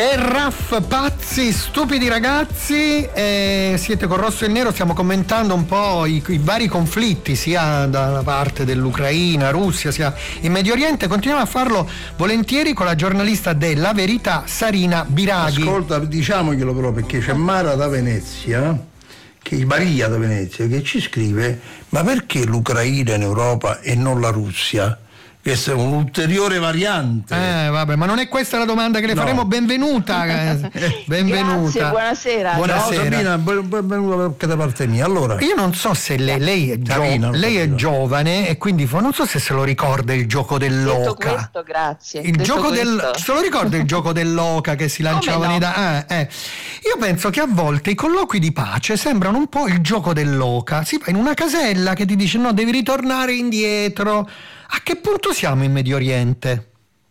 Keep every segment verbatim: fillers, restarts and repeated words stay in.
E Raff, pazzi, stupidi ragazzi, eh, siete con Rosso e Nero, stiamo commentando un po' i, i vari conflitti sia dalla parte dell'Ucraina, Russia, sia in Medio Oriente. Continuiamo a farlo volentieri con la giornalista della Verità, Sarina Biraghi. Ascolta, diciamoglielo però, perché c'è Mara da Venezia, che Maria da Venezia, che ci scrive: ma perché l'Ucraina in Europa e non la Russia? Questa è un'ulteriore variante. Eh, vabbè, ma non è questa la domanda che le no. faremo. Benvenuta. Benvenuta. Grazie, buonasera. Buonasera. Ciao Sabina, benvenuta anche da parte mia. Allora, io non so se lei, lei, è, gio- Sabina, lei è giovane e quindi non so se se lo ricorda il gioco dell'oca. Detto questo, grazie. Il Detto gioco questo. del se lo ricorda il gioco dell'oca che si lanciavano no? da eh, eh. Io penso che a volte i colloqui di pace sembrano un po' il gioco dell'oca. Si va in una casella che ti dice no, devi ritornare indietro. A che punto siamo in Medio Oriente?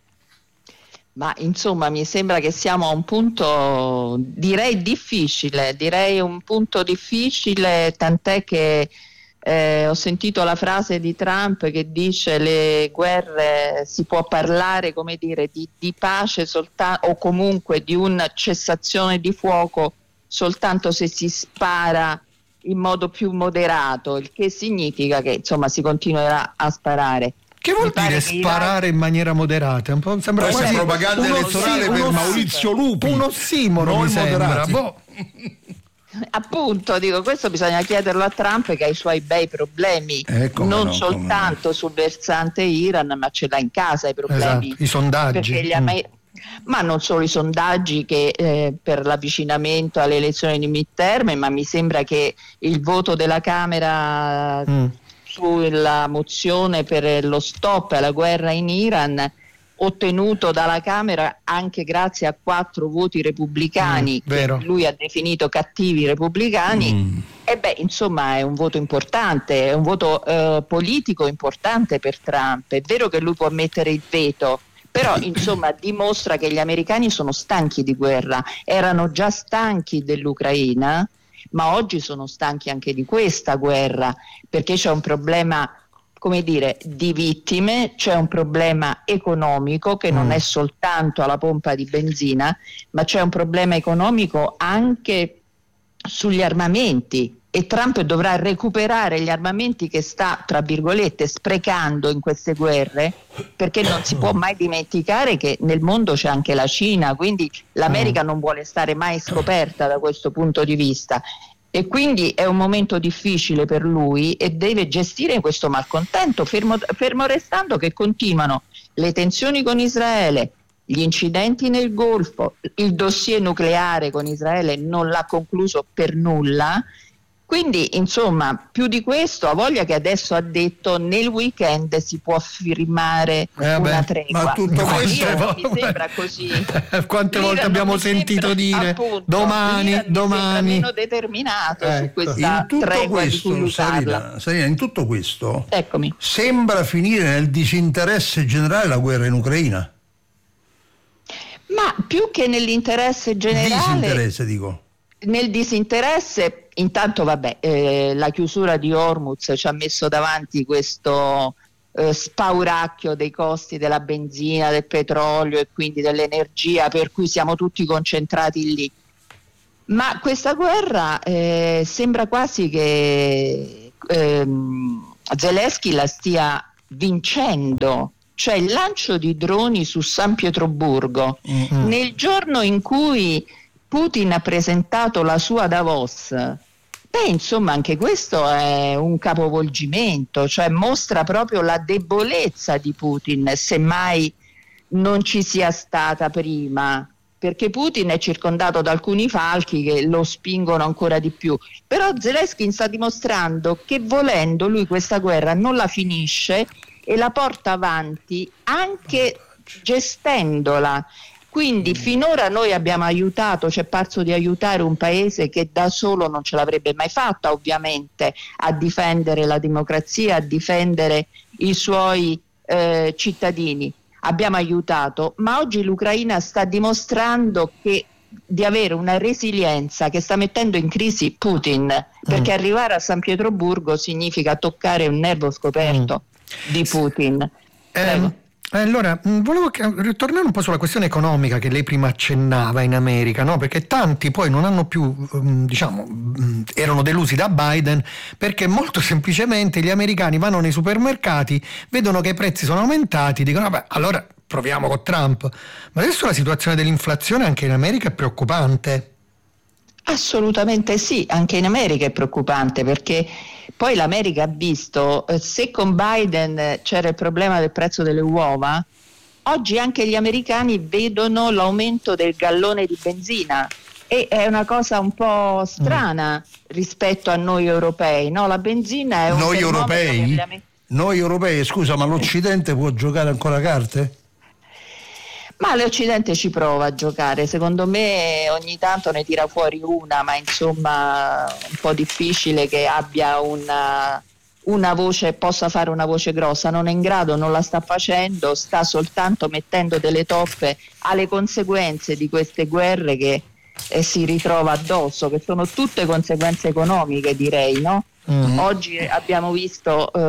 Ma insomma mi sembra che siamo a un punto, direi difficile, direi un punto difficile, tant'è che eh, ho sentito la frase di Trump che dice le guerre si può parlare, come dire, di, di pace soltanto, o comunque di una cessazione di fuoco soltanto se si spara in modo più moderato, il che significa che insomma si continuerà a sparare. Che vuol dire sparare in maniera moderata? Un po' sembra questa quasi propaganda uno elettorale sì, per uno Maurizio Lupi. Un ossimoro mi sembra. Boh. Appunto, dico, questo bisogna chiederlo a Trump che ha i suoi bei problemi, eh, non no, soltanto no. sul versante Iran, ma ce l'ha in casa i problemi. Esatto, i sondaggi. Perché gli Amer- mm. Ma non solo i sondaggi che eh, per l'avvicinamento alle elezioni di midterm, ma mi sembra che il voto della Camera mm. sulla mozione per lo stop alla guerra in Iran, ottenuto dalla Camera anche grazie a quattro voti repubblicani, mm, che lui ha definito cattivi repubblicani, mm. e beh, insomma è un voto importante, è un voto eh, politico importante per Trump. È vero che lui può mettere il veto, però insomma dimostra che gli americani sono stanchi di guerra, erano già stanchi dell'Ucraina, ma oggi sono stanchi anche di questa guerra, perché c'è un problema, come dire, di vittime, c'è un problema economico che non mm. è soltanto alla pompa di benzina, ma c'è un problema economico anche sugli armamenti, e Trump dovrà recuperare gli armamenti che sta, tra virgolette, sprecando in queste guerre, perché non si può mai dimenticare che nel mondo c'è anche la Cina, quindi l'America non vuole stare mai scoperta da questo punto di vista, e quindi è un momento difficile per lui e deve gestire questo malcontento, fermo, fermo restando che continuano le tensioni con Israele, gli incidenti nel Golfo, il dossier nucleare con Israele non l'ha concluso per nulla. Quindi insomma più di questo ha voglia, che adesso ha detto nel weekend si può firmare eh una beh, tregua. ma tutto ma questo io, mi sembra così. Quante L'Iran volte abbiamo sentito sembra, dire appunto, domani, domani. Mi meno determinato ecco. su questa in tutto tregua questo, di cui Sarina, Sarina, in tutto questo Eccomi. sembra finire nel disinteresse generale la guerra in Ucraina. Ma più che nell'interesse generale, disinteresse dico. Nel disinteresse, intanto vabbè, eh, la chiusura di Hormuz ci ha messo davanti questo eh, spauracchio dei costi della benzina, del petrolio e quindi dell'energia, per cui siamo tutti concentrati lì. Ma questa guerra eh, sembra quasi che ehm, Zelensky la stia vincendo. Cioè il lancio di droni su San Pietroburgo, mm-hmm. nel giorno in cui Putin ha presentato la sua Davos, beh insomma anche questo è un capovolgimento, cioè mostra proprio la debolezza di Putin, semmai non ci sia stata prima, perché Putin è circondato da alcuni falchi che lo spingono ancora di più, però Zelensky sta dimostrando che volendo lui questa guerra non la finisce e la porta avanti anche gestendola. Quindi finora noi abbiamo aiutato, ci è parso di aiutare un paese che da solo non ce l'avrebbe mai fatta, ovviamente, a difendere la democrazia, a difendere i suoi eh, cittadini. Abbiamo aiutato, ma oggi l'Ucraina sta dimostrando che di avere una resilienza che sta mettendo in crisi Putin, perché mm. arrivare a San Pietroburgo significa toccare un nervo scoperto mm. di Putin. Eh, Allora, volevo ritornare un po' sulla questione economica che lei prima accennava in America, no? Perché tanti poi non hanno più, diciamo, erano delusi da Biden perché molto semplicemente gli americani vanno nei supermercati, vedono che i prezzi sono aumentati, dicono vabbè, allora proviamo con Trump. Ma adesso la situazione dell'inflazione anche in America è preoccupante. Assolutamente sì, anche in America è preoccupante perché poi l'America ha visto, eh, se con Biden c'era il problema del prezzo delle uova, oggi anche gli americani vedono l'aumento del gallone di benzina e è una cosa un po' strana mm. rispetto a noi europei, no? La benzina è un Noi europei? Am- Noi europei, scusa, ma l'Occidente può giocare ancora a carte? Ma l'Occidente ci prova a giocare, secondo me ogni tanto ne tira fuori una, ma insomma un po' difficile che abbia una, una voce, possa fare una voce grossa, non è in grado, non la sta facendo, sta soltanto mettendo delle toppe alle conseguenze di queste guerre che eh, si ritrova addosso, che sono tutte conseguenze economiche, direi, no? Mm-hmm. Oggi abbiamo visto uh,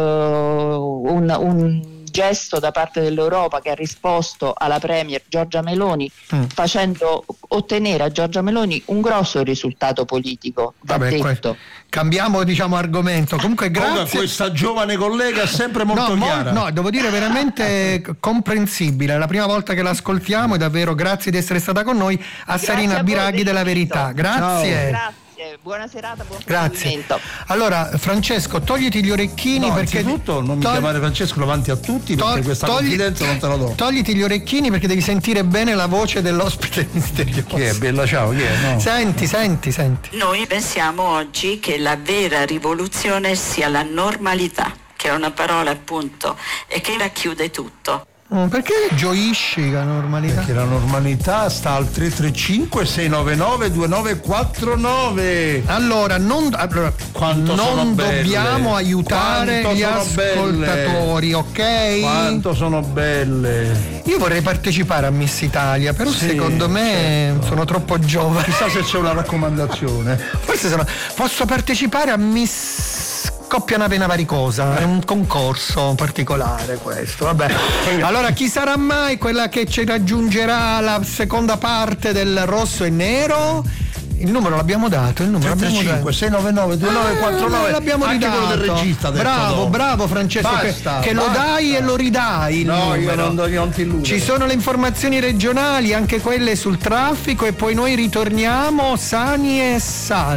un, un gesto da parte dell'Europa che ha risposto alla Premier Giorgia Meloni mm. facendo ottenere a Giorgia Meloni un grosso risultato politico. Vabbè, detto. Cambiamo diciamo argomento. Comunque grazie. Comunque, questa giovane collega è sempre molto no, chiara. No, devo dire veramente comprensibile. È la prima volta che l'ascoltiamo e davvero grazie di essere stata con noi a grazie Sarina a Biraghi della Verità. Grazie. Grazie. Buona serata, buon Grazie. Allora Francesco, togliti gli orecchini no, perché innanzitutto non mi togli... chiamare Francesco davanti a tutti perché togli... questa togli... confidenza non te la do. Togliti gli orecchini perché devi sentire bene la voce dell'ospite misterioso. Chi è? Bella ciao, chi è? No. Senti, senti, senti. Noi pensiamo oggi che la vera rivoluzione sia la normalità, che è una parola appunto e che racchiude tutto. Perché gioisci la normalità? Perché la normalità sta al tre tre cinque sei nove nove due nove quattro nove. Allora non, allora, non dobbiamo belle. aiutare Quanto gli ascoltatori, belle. ok? Quanto sono belle. Io vorrei partecipare a Miss Italia, però sì, secondo me certo. sono troppo giovane. Chissà se c'è una raccomandazione. Forse sono. Posso partecipare a Miss Coppia una pena varicosa, è un concorso particolare questo, vabbè. Allora chi sarà mai quella che ci raggiungerà la seconda parte del rosso e nero? Il numero l'abbiamo dato, il numero tre tre cinque sei nove nove due nove quattro nove. Ah, l'abbiamo anche ridato. quello del regista. Bravo, dopo. bravo Francesco, basta, che, che basta. lo dai e lo ridai. Il no, numero. io non, non ti illudo. Ci sono le informazioni regionali, anche quelle sul traffico e poi noi ritorniamo sani e sani.